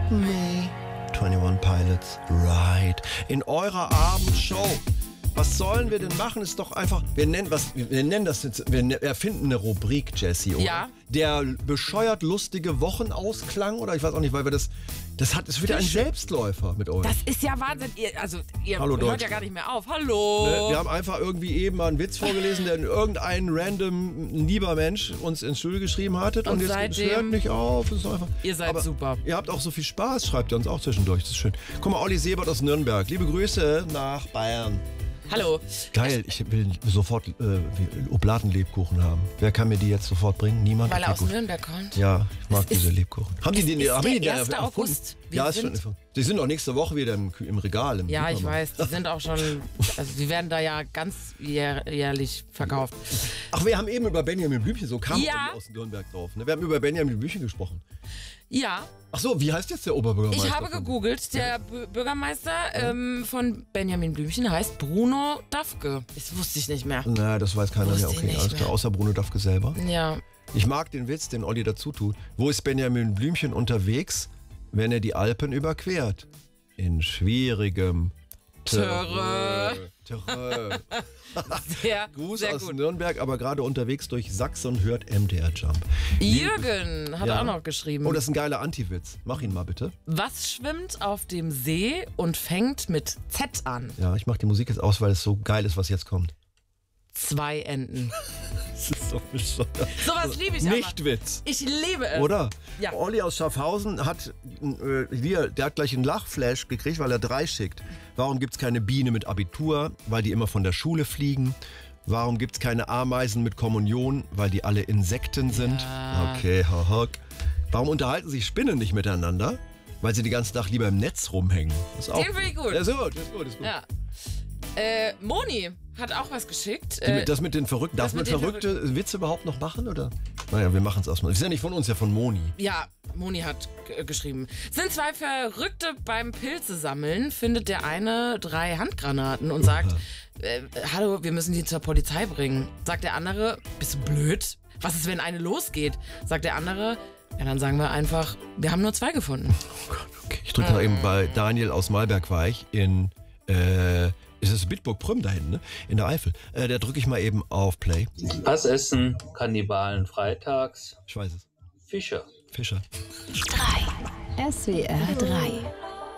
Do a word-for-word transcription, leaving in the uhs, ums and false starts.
Me. einundzwanzig Pilots, right. In eurer Abendshow. Was sollen wir denn machen? Ist doch einfach, wir nennen, was, wir nennen das jetzt, wir erfinden eine Rubrik, Jessie, oder? Ja. Der bescheuert lustige Wochenausklang, oder ich weiß auch nicht, weil wir das, das hat, ist wieder ein Selbstläufer mit euch. Das ist ja Wahnsinn. Ihr, also, ihr Hallo, hört Deutschland. ja gar nicht mehr auf. Hallo. Ne, wir haben einfach irgendwie eben mal einen Witz vorgelesen, den irgendein random lieber Mensch uns ins Studio geschrieben hatte. Und, Und jetzt seitdem- es hört nicht auf. Es ist einfach, Ihr seid aber super. Ihr habt auch so viel Spaß, schreibt ihr uns auch zwischendurch. Das ist schön. Guck mal, Olli Sebert aus Nürnberg. Liebe Grüße nach Bayern. Hallo. Geil, ich will sofort äh, Oblaten-Lebkuchen haben. Wer kann mir die jetzt sofort bringen? Niemand? Weil er Okay, aus gut. Nürnberg kommt. Ja, ich mag Es diese ist- Lebkuchen. Haben die es den, ist haben der die den erste erfunden? August. Wir Ja, ist sind- schon. Die sind auch nächste Woche wieder im, Kü- im Regal. Im Ja, ich Supermarkt. weiß. Die sind auch schon, also die werden da ja ganz jähr, jährlich verkauft. Ach, wir haben eben über Benjamin Blümchen, so kam Ja. Olli aus Nürnberg drauf. Ne? Wir haben über Benjamin Blümchen gesprochen. Ja, Ach so, wie heißt jetzt der Oberbürgermeister? ich habe von- gegoogelt. Der B Bürgermeister ähm, von Benjamin Blümchen heißt Bruno Dafke. Das wusste ich nicht mehr. Na, das weiß keiner mehr. Wusste ich Okay, nicht alles klar, mehr. außer Bruno Dafke selber. Ja. Ich mag den Witz, den Olli dazu tut. Wo ist Benjamin Blümchen unterwegs, wenn er die Alpen überquert? In schwierigem Terrain. Terrain. Sehr, Gruß sehr aus gut. Nürnberg, aber gerade unterwegs durch Sachsen hört M D R Jump. Jürgen hat Ja. auch noch geschrieben. Oh, das ist ein geiler Anti-Witz. Mach ihn mal bitte. Was schwimmt auf dem See und fängt mit Z an? Ja, ich mach die Musik jetzt aus, weil es so geil ist, was jetzt kommt. Zwei Enten. Das ist so bescheuert. Sowas liebe ich aber. Nicht Witz. Ich liebe es. Oder? Ja. Olli aus Schaffhausen hat, äh, hier, der hat gleich einen Lachflash gekriegt, weil er drei schickt. Warum gibt es keine Biene mit Abitur? Weil die immer von der Schule fliegen. Warum gibt es keine Ameisen mit Kommunion? Weil die alle Insekten sind. Ja. Okay, haha. Warum unterhalten sich Spinnen nicht miteinander? Weil sie die ganze Nacht lieber im Netz rumhängen. Das ist auch Den finde ich gut. Ja, ist gut, ist gut, ist gut. Ja. Äh, Moni hat auch was geschickt. Die Äh, mit- Das mit den Verrückten. Darf das man mit den verrückte Witze überhaupt noch machen, oder? Naja, wir machen es erstmal. Das ist ja nicht von uns, ja von Moni. ja, Moni hat g- geschrieben. Sind zwei Verrückte beim Pilze sammeln, findet der eine drei Handgranaten und sagt, äh, hallo, wir müssen die zur Polizei bringen. Sagt der andere, bist du blöd? Was ist, wenn eine losgeht? Sagt der andere, ja, dann sagen wir einfach, wir haben nur zwei gefunden. Oh Gott, okay. Ich drücke mal eben bei Daniel aus Malbergweich in, äh, ist es Bitburg-Prüm da hinten, ne? In der Eifel. Äh, da drücke ich mal eben auf Play. Was essen Kannibalen freitags? Ich weiß es. Fische. Fischer. S W R drei.